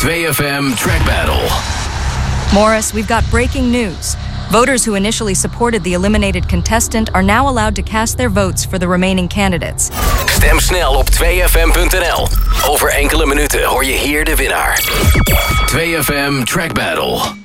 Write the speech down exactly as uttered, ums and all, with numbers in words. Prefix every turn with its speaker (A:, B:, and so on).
A: two F M Track Battle.
B: Morris, we've got breaking news. Voters who initially supported the eliminated contestant are now allowed to cast their votes for the remaining candidates.
A: Stem snel op two F M punt n l. Over enkele minuten hoor je hier de winnaar. two F M Track Battle.